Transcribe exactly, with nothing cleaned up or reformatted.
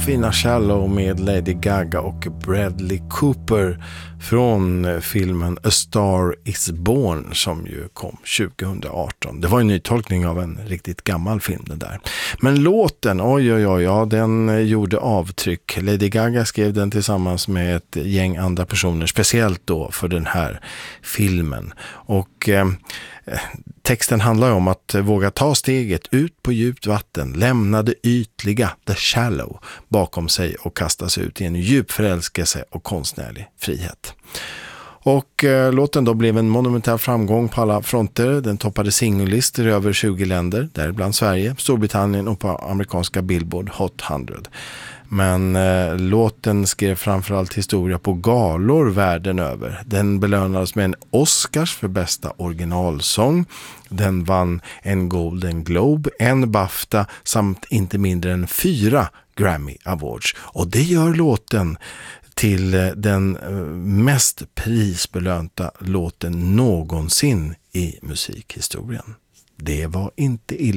fina Shallow med Lady Gaga och Bradley Cooper från filmen A Star Is Born som ju kom tjugo arton. Det var en nytolkning av en riktigt gammal film den där. Men låten, oj oj oj, ja, den gjorde avtryck. Lady Gaga skrev den tillsammans med ett gäng andra personer, speciellt då för den här filmen. Och eh, texten handlar om att våga ta steget ut på djupt vatten, lämna det ytliga, the shallow, bakom sig och kasta sig ut i en djup förälskelse och konstnärlig frihet. Och eh, låten då blev en monumental framgång på alla fronter. Den toppade singellistor i över tjugo länder, däribland Sverige, Storbritannien och på amerikanska Billboard Hot hundra. Men eh, låten skrev framförallt historia på galor världen över. Den belönades med en Oscars för bästa originalsång. Den vann en Golden Globe, en BAFTA samt inte mindre än fyra Grammy Awards. Och det gör låten till den mest prisbelönta låten någonsin i musikhistorien. Det var inte illa.